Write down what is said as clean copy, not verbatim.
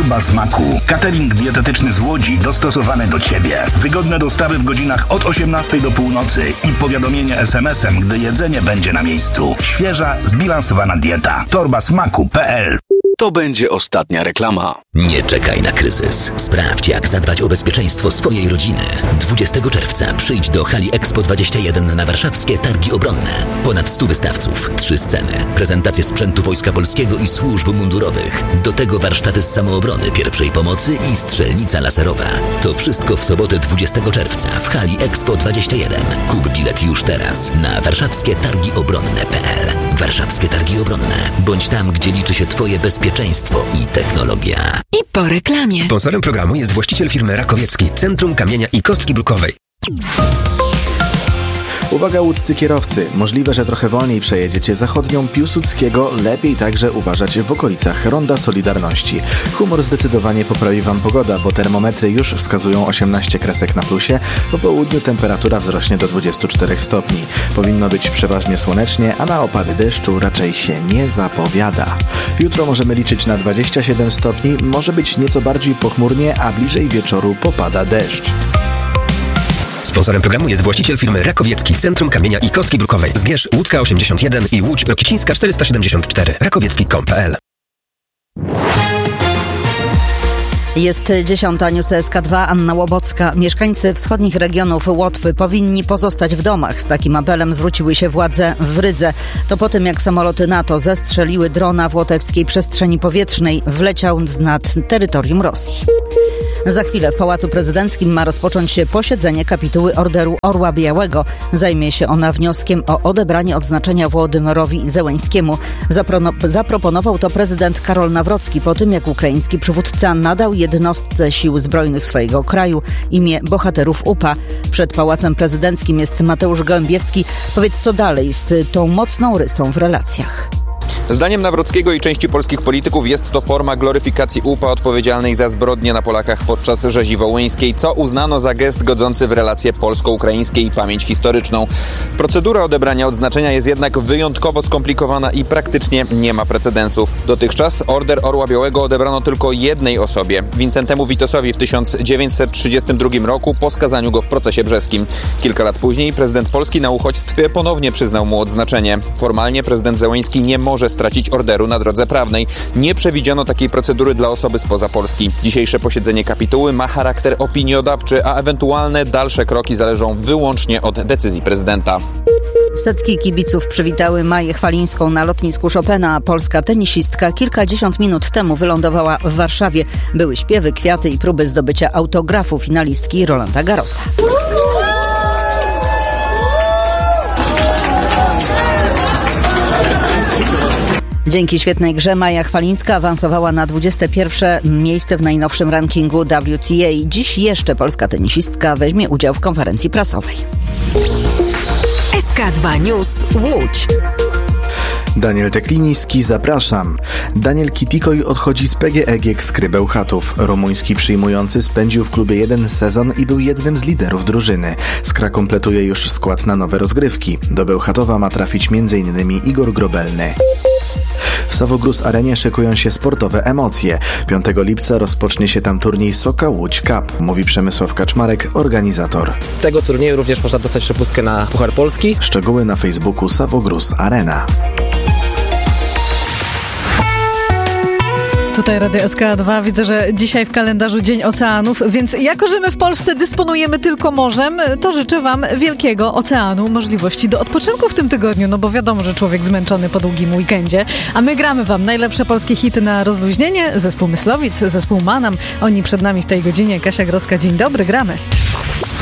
Torba smaku. Catering dietetyczny z Łodzi dostosowany do Ciebie. Wygodne dostawy w godzinach od 18 do północy i powiadomienie SMS-em, gdy jedzenie będzie na miejscu. Świeża, zbilansowana dieta. torbasmaku.pl. To będzie ostatnia reklama. Nie czekaj na kryzys. Sprawdź, jak zadbać o bezpieczeństwo swojej rodziny. 20 czerwca przyjdź do hali Expo 21 na warszawskie Targi Obronne. Ponad 100 wystawców, 3 sceny, prezentacje sprzętu Wojska Polskiego i służb mundurowych. Do tego warsztaty z samoobrony, pierwszej pomocy i strzelnica laserowa. To wszystko w sobotę 20 czerwca w hali Expo 21. Kup bilet już teraz na warszawskietargiobronne.pl. Warszawskie Targi Obronne. Bądź tam, gdzie liczy się Twoje bezpieczeństwo i technologia. I po reklamie. Sponsorem programu jest właściciel firmy Rakowiecki, Centrum Kamienia i Kostki Brukowej. Uwaga łódzcy kierowcy, możliwe, że trochę wolniej przejedziecie zachodnią Piłsudskiego, lepiej także uważać w okolicach Ronda Solidarności. Humor zdecydowanie poprawi Wam pogoda, bo termometry już wskazują 18 kresek na plusie, po południu temperatura wzrośnie do 24 stopni. Powinno być przeważnie słonecznie, a na opady deszczu raczej się nie zapowiada. Jutro możemy liczyć na 27 stopni, może być nieco bardziej pochmurnie, a bliżej wieczoru popada deszcz. Sponsorem programu jest właściciel firmy Rakowiecki, Centrum Kamienia i Kostki Brukowej. Zgierz Łódzka 81 i Łódź Rokicińska 474. rakowiecki.pl. Jest 10. News SK2, Anna Łobocka. Mieszkańcy wschodnich regionów Łotwy powinni pozostać w domach. Z takim apelem zwróciły się władze w Rydze. To po tym, jak samoloty NATO zestrzeliły drona w łotewskiej przestrzeni powietrznej. Wleciał nad terytorium Rosji. Za chwilę w Pałacu Prezydenckim ma rozpocząć się posiedzenie kapituły Orderu Orła Białego. Zajmie się ona wnioskiem o odebranie odznaczenia Wołodymyrowi Zełenskiemu. Zaproponował to prezydent Karol Nawrocki po tym, jak ukraiński przywódca nadał jednostce sił zbrojnych swojego kraju imię bohaterów UPA. Przed Pałacem Prezydenckim jest Mateusz Gołębiewski. Powiedz, co dalej z tą mocną rysą w relacjach. Zdaniem Nawrockiego i części polskich polityków jest to forma gloryfikacji UPA odpowiedzialnej za zbrodnie na Polakach podczas rzezi wołyńskiej, co uznano za gest godzący w relacje polsko-ukraińskie i pamięć historyczną. Procedura odebrania odznaczenia jest jednak wyjątkowo skomplikowana i praktycznie nie ma precedensów. Dotychczas Order Orła Białego odebrano tylko jednej osobie, Wincentemu Witosowi w 1932 roku po skazaniu go w procesie brzeskim. Kilka lat później prezydent Polski na uchodźstwie ponownie przyznał mu odznaczenie. Formalnie prezydent Zełenski nie może stracić orderu na drodze prawnej. Nie przewidziano takiej procedury dla osoby spoza Polski. Dzisiejsze posiedzenie kapituły ma charakter opiniodawczy, a ewentualne dalsze kroki zależą wyłącznie od decyzji prezydenta. Setki kibiców przywitały Maję Chwalińską na lotnisku Chopina, a polska tenisistka kilkadziesiąt minut temu wylądowała w Warszawie. Były śpiewy, kwiaty i próby zdobycia autografu finalistki Rolanda Garrosa. Dzięki świetnej grze Maja Chwalińska awansowała na 21. miejsce w najnowszym rankingu WTA. Dziś jeszcze polska tenisistka weźmie udział w konferencji prasowej. SK2 News Łódź. Daniel Tekliński, zapraszam. Daniel Kitikoj odchodzi z PGE GiEK Skry Bełchatów. Rumuński przyjmujący spędził w klubie jeden sezon i był jednym z liderów drużyny. Skra kompletuje już skład na nowe rozgrywki. Do Bełchatowa ma trafić m.in. Igor Grobelny. W Savo-Gróz Arenie szykują się sportowe emocje. 5 lipca rozpocznie się tam turniej Soka Łódź Cup, mówi Przemysław Kaczmarek, organizator. Z tego turnieju również można dostać przepustkę na Puchar Polski. Szczegóły na Facebooku Savo-Gróz Arena. Tutaj Radio SK2. Widzę, że dzisiaj w kalendarzu Dzień Oceanów, więc jako, że my w Polsce dysponujemy tylko morzem, to życzę Wam wielkiego oceanu, możliwości do odpoczynku w tym tygodniu, no bo wiadomo, że człowiek zmęczony po długim weekendzie, a my gramy Wam najlepsze polskie hity na rozluźnienie. Zespół Myslowic, zespół Manam, oni przed nami w tej godzinie. Kasia Grodzka, dzień dobry, gramy.